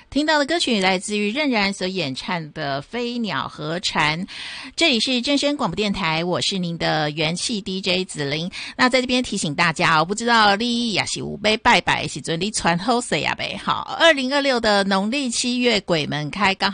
听到的歌曲来自于任然所演唱的《飞鸟和蝉》，这里是正声广播电台，我是您的元气 DJ 子玲。那在这边提醒大家，我不知道你也是有被拜拜时阵你传好势呀呗？好，2026的农历7月鬼门开，刚